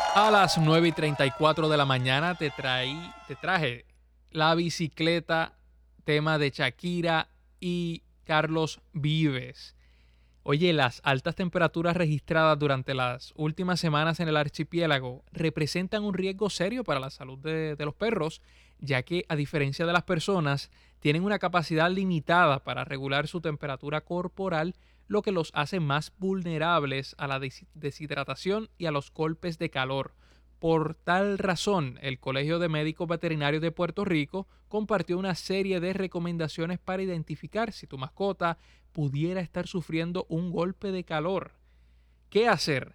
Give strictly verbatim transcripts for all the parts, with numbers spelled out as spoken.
A las nueve y treinta y cuatro de la mañana te, traí, te traje la bicicleta, tema de Shakira y Carlos Vives. Oye, las altas temperaturas registradas durante las últimas semanas en el archipiélago representan un riesgo serio para la salud de, de los perros, ya que, a diferencia de las personas, tienen una capacidad limitada para regular su temperatura corporal, lo que los hace más vulnerables a la des- deshidratación y a los golpes de calor. Por tal razón, el Colegio de Médicos Veterinarios de Puerto Rico compartió una serie de recomendaciones para identificar si tu mascota pudiera estar sufriendo un golpe de calor. ¿Qué hacer?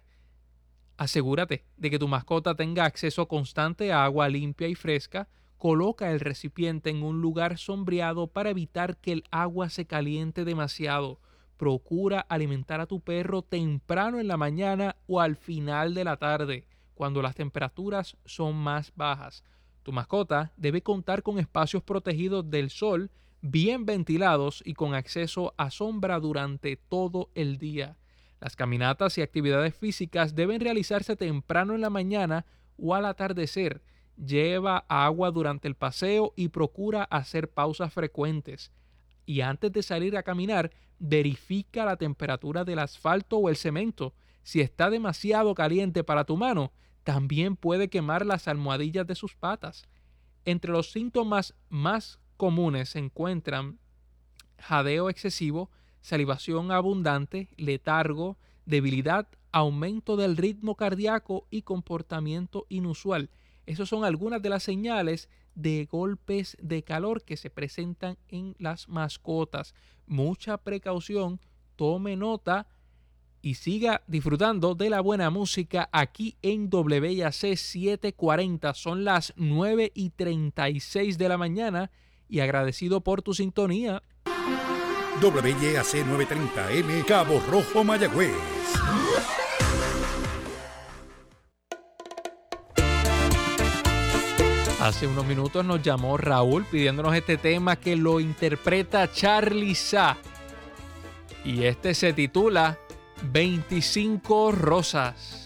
Asegúrate de que tu mascota tenga acceso constante a agua limpia y fresca. Coloca el recipiente en un lugar sombreado para evitar que el agua se caliente demasiado. Procura alimentar a tu perro temprano en la mañana o al final de la tarde, cuando las temperaturas son más bajas. Tu mascota debe contar con espacios protegidos del sol, bien ventilados y con acceso a sombra durante todo el día. Las caminatas y actividades físicas deben realizarse temprano en la mañana o al atardecer. Lleva agua durante el paseo y procura hacer pausas frecuentes. Y antes de salir a caminar, verifica la temperatura del asfalto o el cemento. Si está demasiado caliente para tu mano, también puede quemar las almohadillas de sus patas. Entre los síntomas más comunes se encuentran jadeo excesivo, salivación abundante, letargo, debilidad, aumento del ritmo cardíaco y comportamiento inusual. Esas son algunas de las señales de golpes de calor que se presentan en las mascotas. Mucha precaución, tome nota y siga disfrutando de la buena música aquí en W I A C setecientos cuarenta. Son las nueve y treinta y seis de la mañana y agradecido por tu sintonía. W I A C novecientos treinta M, Cabo Rojo, Mayagüez. Hace unos minutos nos llamó Raúl pidiéndonos este tema que lo interpreta Charly Sa. Y este se titula veinticinco Rosas.